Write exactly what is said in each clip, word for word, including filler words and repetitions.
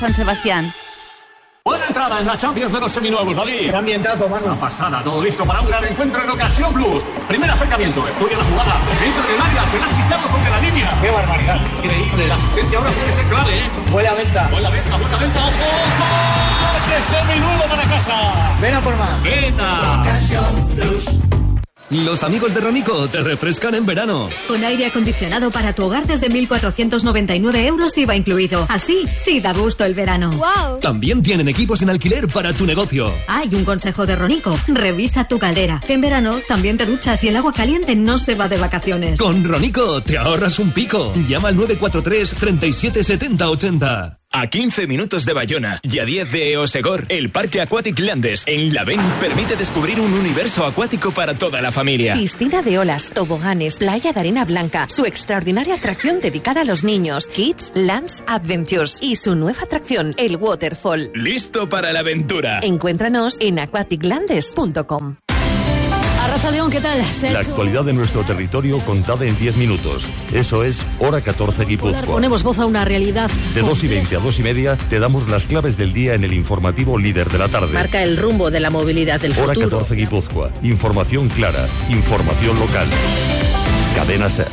San Sebastián. Buena entrada en la Champions de los seminuevos, David. Qué ambientazo, mano. Una pasada, todo listo para un gran encuentro en Ocasión Plus. Primer acercamiento, estudia la jugada. Entra en el área, se la han quitado sobre la línea. Qué barbaridad. Increíble, la asistencia ahora puede ser clave, ¿eh? Buena venta. Buena venta, buena venta, ojo. ¡Coche seminuevo para casa! Ven a por más. ¡Venta! Ocasión Plus. Los amigos de Ronico te refrescan en verano. Con aire acondicionado para tu hogar desde mil cuatrocientos noventa y nueve euros I V A incluido. Así sí da gusto el verano. ¡Wow! También tienen equipos en alquiler para tu negocio. Hay un consejo de Ronico. Revisa tu caldera. Que en verano también te duchas y el agua caliente no se va de vacaciones. Con Ronico te ahorras un pico. Llama al nueve cuatro tres, treinta y siete, setenta, ochenta. A quince minutos de Bayona y a diez de Eosegor, el Parque Aquatic Landes en Lavén permite descubrir un universo acuático para toda la familia. Piscina de olas, toboganes, playa de arena blanca, su extraordinaria atracción dedicada a los niños, Kids Lands Adventures, y su nueva atracción, el Waterfall. ¡Listo para la aventura! Encuéntranos en aquatic landes punto com. Arratsaldeon, ¿qué tal? La actualidad de nuestro territorio contada en diez minutos. Eso es Hora catorce Guipúzcoa. Ponemos voz a una realidad. De dos y veinte a dos y media te damos las claves del día en el informativo líder de la tarde. Marca el rumbo de la movilidad del Hora futuro. catorce Guipúzcoa. Información clara. Información local. Cadena SER.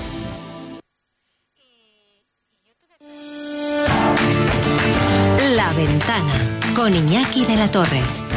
La Ventana con Iñaki de la Torre.